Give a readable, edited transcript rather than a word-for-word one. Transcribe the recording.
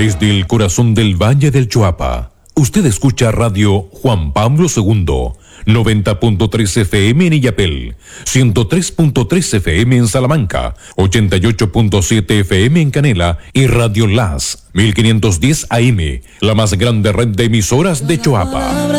Desde el corazón del Valle del Choapa, usted escucha Radio Juan Pablo II, 90.3 FM en Illapel, 103.3 FM en Salamanca, 88.7 FM en Canela y Radio Las, 1510 AM, la más grande red de emisoras de Choapa.